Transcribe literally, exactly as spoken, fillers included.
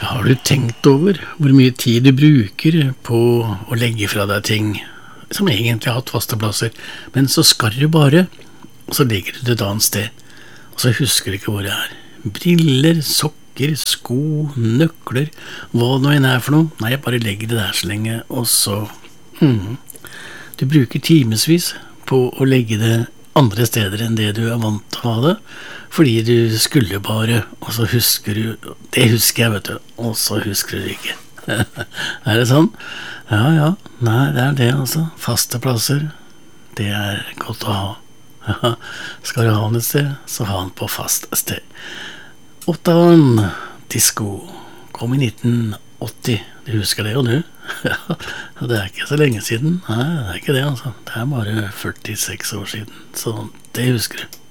Har du tenkt over hvor mye tid du bruker på å legge fra deg ting som egentlig har hatt faste plasser, men så skal du bare, og så legger du det et annet sted, og så husker du ikke hvor det er. Briller, sokker, sko, nøkler, hva det nå enn er for noe. Nei, jeg bare legger det der så lenge, og så... Mm, du bruker timesvis på å legge det andre steder enn det du er vant til å ha det, fordi du skulle bare, og så husker du, det husker jeg vet du, og så husker du ikke. Er det sånn? Ja, ja, nei, det er det altså. Faste plasser, det er godt å ha. Ja, skal du ha den et sted, så ha den på fast sted. Ottavan Disco kom i nitten åtti, du husker det jo du? Ja, det er ikke så lenge siden. Nei, det er ikke det altså. Det er bare førtiseks år siden, så det husker du.